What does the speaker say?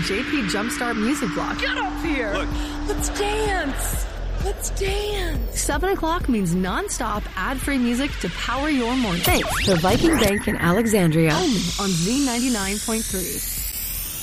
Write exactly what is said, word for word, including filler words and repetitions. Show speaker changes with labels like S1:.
S1: J P Jumpstart Music Block.
S2: Get up here!
S3: Look.
S2: Let's dance! Let's dance!
S1: seven o'clock means non-stop ad-free music to power your morning. Thanks to Viking Bank in Alexandria. Only on Z ninety-nine point three.